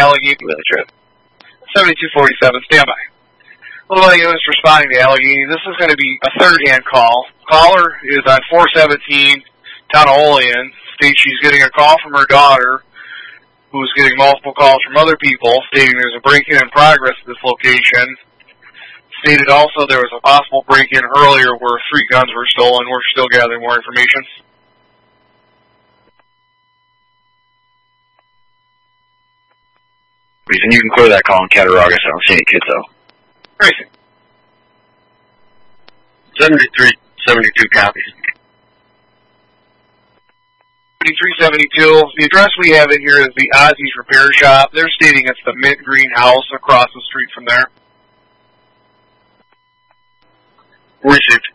Allegheny. With a trip. 7247, standby. Little units responding to Allegheny. This is going to be a third-hand call. Caller is on 417, town of Olean. States she's getting a call from her daughter, who's getting multiple calls from other people, stating there's a break-in in progress at this location. Stated also there was a possible break-in earlier where 3 guns were stolen. We're still gathering more information. Reason you can clear that call in Cattaraugus. I don't see any kids, though. Racing. 7372 copies. 7372. The address we have in here is the Ozzy's Repair Shop. They're stating it's the mint green house across the street from there. Received.